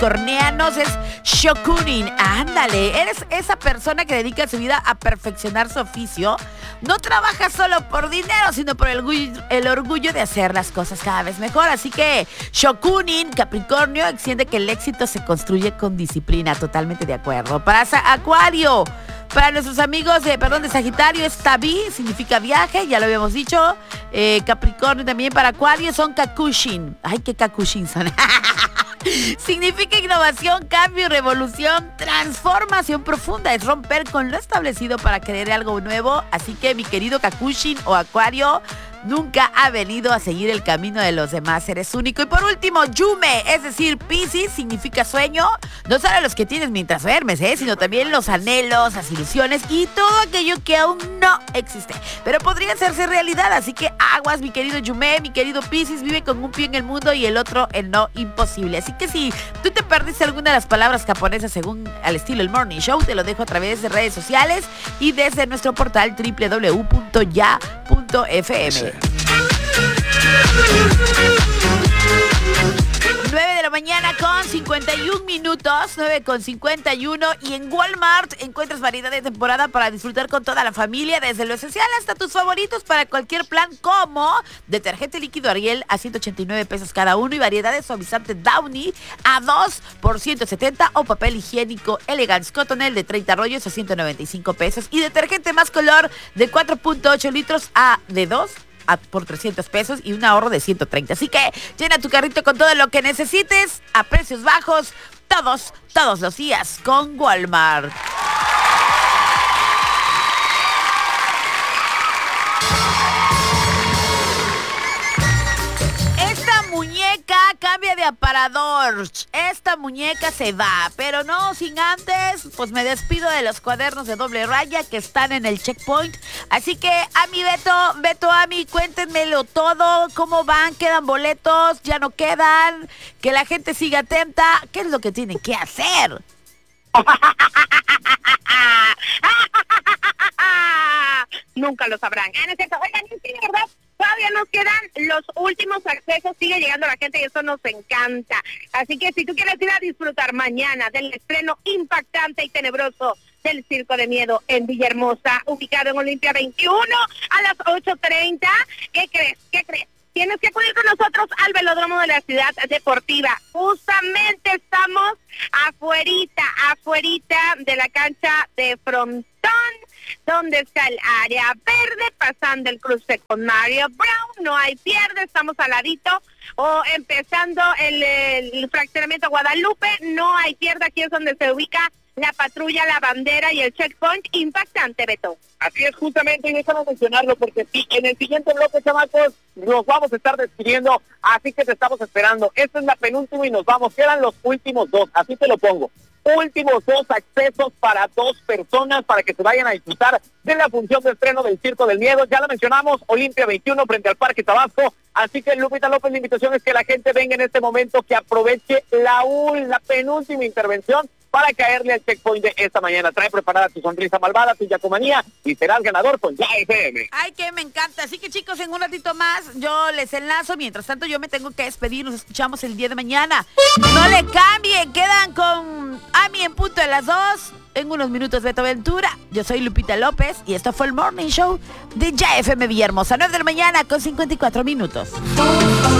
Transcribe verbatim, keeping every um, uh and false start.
capricornianos es Shokunin. Ándale, eres esa persona que dedica su vida a perfeccionar su oficio. No trabaja solo por dinero, sino por el orgullo, el orgullo de hacer las cosas cada vez mejor. Así que Shokunin, Capricornio, extiende que el éxito se construye con disciplina. Totalmente de acuerdo. Para Acuario, para nuestros amigos de, perdón, de Sagitario es Tabi, significa viaje, ya lo habíamos dicho. Eh, Capricornio también para Acuario son Kakushin. Ay, qué Kakushin son. Significa innovación, cambio, revolución, transformación profunda. Es romper con lo establecido para crear algo nuevo. Así que mi querido Kakushin o Acuario, nunca ha venido a seguir el camino de los demás. Eres único. Y por último, Yume, es decir, Piscis, significa sueño. No solo los que tienes mientras duermes, ¿eh? sino también los anhelos, las ilusiones y todo aquello que aún no existe. Pero podría hacerse realidad. Así que aguas, mi querido Yume, mi querido Piscis, vive con un pie en el mundo y el otro en lo imposible. Así que si tú te perdiste alguna de las palabras japonesas según al estilo el Morning Show, te lo dejo a través de redes sociales y desde nuestro portal doble u doble u doble u punto ya punto f m. nueve de la mañana con cincuenta y un minutos, nueve con cincuenta y uno, y en Walmart encuentras variedad de temporada para disfrutar con toda la familia, desde lo esencial hasta tus favoritos para cualquier plan, como detergente líquido Ariel a ciento ochenta y nueve pesos cada uno y variedad de suavizante Downy a dos por ciento setenta, o papel higiénico Elegance Cottonelle de treinta rollos a ciento noventa y cinco pesos, y detergente más color de cuatro punto ocho litros a de dos por trescientos pesos y un ahorro de ciento treinta. Así que llena tu carrito con todo lo que necesites a precios bajos todos, todos los días con Walmart. Muñeca cambia de aparador. Esta muñeca se va, pero no sin antes, pues me despido de los cuadernos de doble raya que están en el checkpoint. Así que a mi Beto, Beto, a mí, cuéntenmelo todo. ¿Cómo van? ¿Quedan boletos? ¿Ya no quedan? Que la gente siga atenta. ¿Qué es lo que tienen que hacer? Nunca lo sabrán. Ah, no es cierto. Oigan, sí, ¿verdad? Todavía nos quedan los últimos accesos, sigue llegando la gente y eso nos encanta. Así que si tú quieres ir a disfrutar mañana del estreno impactante y tenebroso del Circo de Miedo en Villahermosa, ubicado en Olimpia veintiuno a las ocho treinta, ¿qué crees? ¿Qué crees? Tienes que acudir con nosotros al velódromo de la Ciudad Deportiva. Justamente estamos afuerita, afuerita de la cancha de Frontón, donde está el área verde, pasando el cruce con Mario Brown. No hay pierde, estamos al ladito, o empezando el, el fraccionamiento Guadalupe, no hay pierde. Aquí es donde se ubica la patrulla, la bandera y el checkpoint impactante, Beto. Así es, justamente, y déjame mencionarlo porque sí, en el siguiente bloque, chamacos, nos vamos a estar despidiendo, así que te estamos esperando. Esta es la penúltima y nos vamos, quedan los últimos dos, así te lo pongo. Últimos dos accesos para dos personas para que se vayan a disfrutar de la función de estreno del Circo del Miedo. Ya lo mencionamos, Olimpia veintiuno frente al Parque Tabasco. Así que, Lupita López, la invitación es que la gente venga en este momento, que aproveche la, la penúltima intervención para caerle al checkpoint de esta mañana. Trae preparada tu sonrisa malvada, tu yacomanía, y serás ganador con Ya F M. Ay, que me encanta. Así que, chicos, en un ratito más yo les enlazo. Mientras tanto, yo me tengo que despedir. Nos escuchamos el día de mañana. No le cambien. Quedan con Ami en punto de las dos. En unos minutos, Beto Ventura. Yo soy Lupita López y esto fue el Morning Show de Ya F M Villahermosa. nueve de la mañana con cincuenta y cuatro minutos.